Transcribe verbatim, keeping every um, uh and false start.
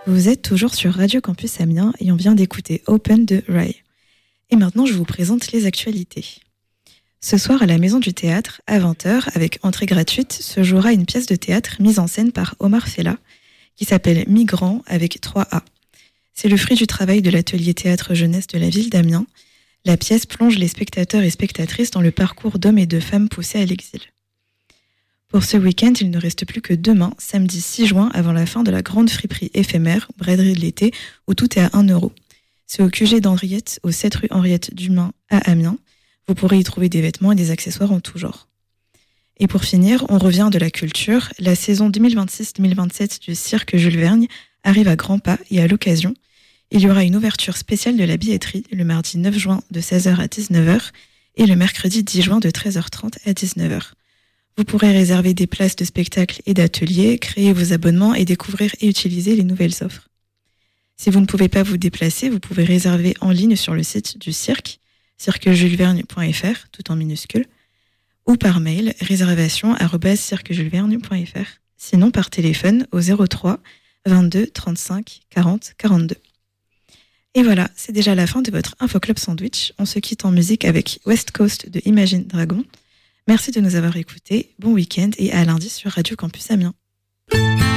Vous êtes toujours sur Radio Campus Amiens et on vient d'écouter Open de Rai. Et maintenant, je vous présente les actualités. Ce soir, à la Maison du Théâtre, à vingt heures, avec entrée gratuite, se jouera une pièce de théâtre mise en scène par Omar Fella, qui s'appelle Migrants avec trois A. C'est le fruit du travail de l'atelier théâtre jeunesse de la ville d'Amiens. La pièce plonge les spectateurs et spectatrices dans le parcours d'hommes et de femmes poussés à l'exil. Pour ce week-end, il ne reste plus que demain, samedi six juin, avant la fin de la grande friperie éphémère, braderie de l'été, où tout est à un euro. C'est au Q G d'Henriette, au sept rue Henriette Dumain à Amiens. Vous pourrez y trouver des vêtements et des accessoires en tout genre. Et pour finir, on revient de la culture. La saison deux mille vingt-six deux mille vingt-sept du cirque Jules Vergne arrive à grands pas et à l'occasion, il y aura une ouverture spéciale de la billetterie le mardi neuf juin de seize heures à dix-neuf heures et le mercredi dix juin de treize heures trente à dix-neuf heures. Vous pourrez réserver des places de spectacles et d'ateliers, créer vos abonnements et découvrir et utiliser les nouvelles offres. Si vous ne pouvez pas vous déplacer, vous pouvez réserver en ligne sur le site du cirque, cirque jules vergne point f r, tout en minuscule, ou par mail, réservation arobase cirque jules vergne point f r. Sinon par téléphone au zéro trois vingt-deux trente-cinq quarante quarante-deux. Et voilà, c'est déjà la fin de votre Infoclub Sandwich. On se quitte en musique avec West Coast de Imagine Dragon. Merci de nous avoir écoutés, bon week-end et à lundi sur Radio Campus Amiens.